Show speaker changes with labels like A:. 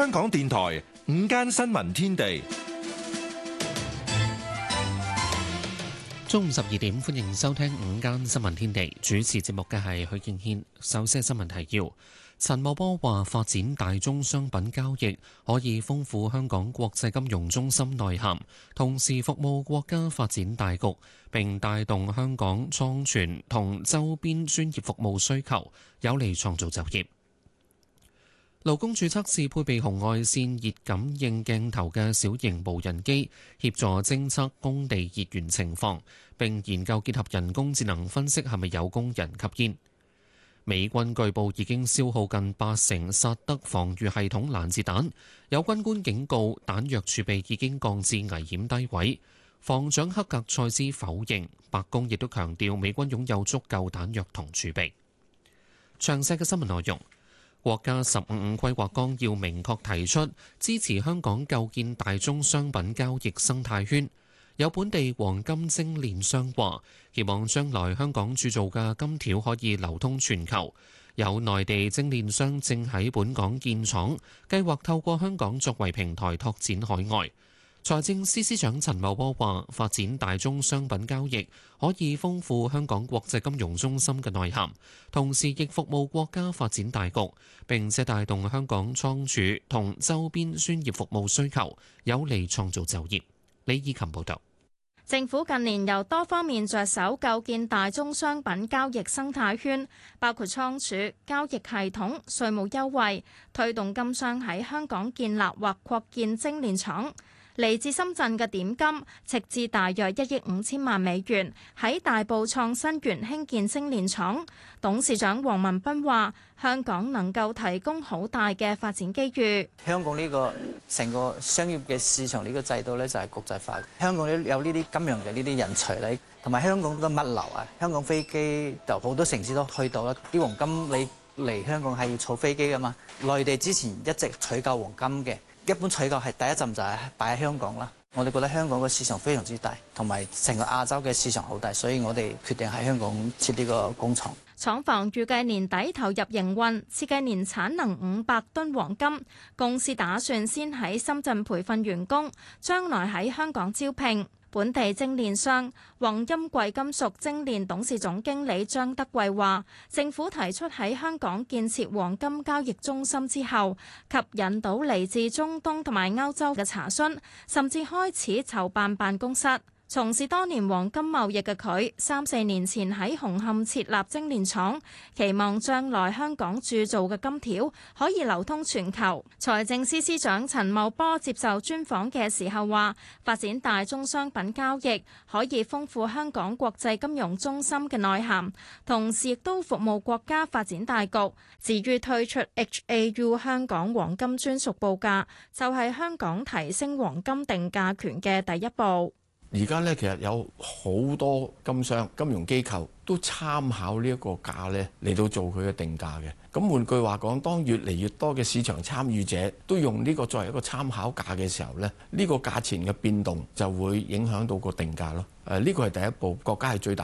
A: 香港電台午間新聞天地，
B: 中午12點，歡迎收聽午間新聞天地。主持節目嘅係許敬軒。首先新聞提要：陳茂波話，發展大宗商品交易可以豐富香港國際金融中心內涵，同時服務國家發展大局，並帶動香港創存同周邊專業服務需求，有利創造就業。勞工處測試配備紅外線熱感應鏡頭嘅小型無人機，協助偵測工地熱源情況，並研究結合人工智能分析係咪有工人吸煙。美軍據報已經消耗近80%薩德防禦系統攔截彈，有軍官警告彈藥儲備已經降至危險低位。防長克格塞斯否認，白宮亦都強調美軍擁有足夠彈藥同儲備。詳細嘅新聞內容。國家15五規劃綱要明確提出支持香港構建大宗商品交易生態圈。有本地黃金精煉商話，希望將來香港鑄造嘅金條可以流通全球。有內地精煉商正喺本港建廠，計劃透過香港作為平台拓展海外。財政司司長陳茂波話，發展大宗商品交易可以豐富香港國際金融中心嘅內涵，同時亦服務國家發展大局，並且帶動香港倉儲同周邊專業服務需求，有利創造就業。李以琴報道。
C: 政府近年由多方面着手構建大宗商品交易生態圈，包括倉儲、交易系統、稅務優惠，推動金商喺香港建立或擴建精煉廠。嚟自深圳嘅點金斥資大約1億5千萬美元喺大埔創新園興建精煉廠。董事長黃文斌話：香港能夠提供好大嘅發展機遇。
D: 香港呢個成個商業嘅市場呢個制度咧就係國際化。香港有呢啲金融嘅呢啲人才咧，同埋香港嘅物流啊，香港飛機就好多城市都去到啦。啲黃金你嚟香港係要坐飛機噶嘛？內地之前一直採購黃金嘅。一般採購係第一站就係擺喺香港啦。我哋覺得香港嘅市場非常之大，同埋成個亞洲嘅市場好大，所以我哋決定喺香港設呢個工廠。
C: 廠房預計年底投入營運，設計年產能500噸黃金。公司打算先喺深圳培訓員工，將來喺香港招聘。本地精煉商宏鑫貴金屬精煉董事總經理張德貴話，政府提出喺香港建設黃金交易中心之後，吸引到嚟自中東同埋歐洲嘅查詢，甚至開始籌辦辦公室。從事多年黃金貿易嘅佢，3、4年前喺紅磡設立精煉廠，期望將來香港鑄造嘅金條可以流通全球。財政司司長陳茂波接受專訪嘅時候話，發展大宗商品交易可以豐富香港國際金融中心嘅內涵，同時亦都服務國家發展大局。至於推出 HAU 香港黃金專屬報價，就係香港提升黃金定價權嘅第一步。
E: 而家咧，其實有好多金商、金融機構都參考呢一個價咧嚟到做佢嘅定價嘅。咁換句話講，當越嚟越多嘅市場參與者都用呢個作為一個參考價嘅時候咧，呢個價錢嘅變動就會影響到個定價咯。呢個係第一步，國家係最大